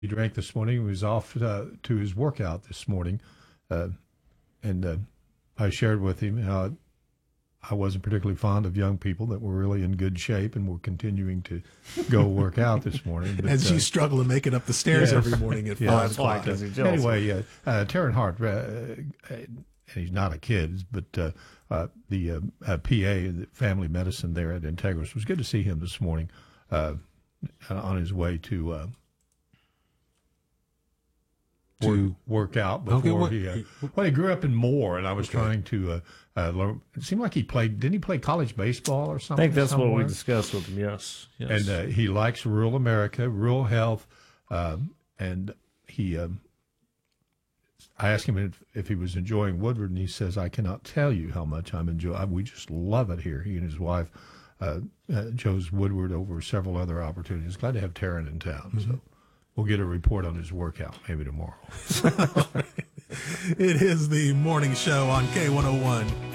He drank this morning. He was off to his workout this morning, and I shared with him how I wasn't particularly fond of young people that were really in good shape and were continuing to go work out this morning. But, As you struggle to make it up the stairs every morning at 5 o'clock. Anyway, Taryn Hart, and he's not a kid, but the PA, the family medicine there at Integris, it was good to see him this morning on his way to work out before he grew up in Moore, and I was trying to learn. It seemed like didn't he play college baseball or something? I think that's somewhere? what we discussed with him, yes. And he likes rural America, rural health, and he I asked him if he was enjoying Woodward, and he says, I cannot tell you how much I'm enjoying. We just love it here. He and his wife chose Woodward over several other opportunities. Glad to have Taryn in town, so we'll get a report on his workout maybe tomorrow. It is the morning show on K101.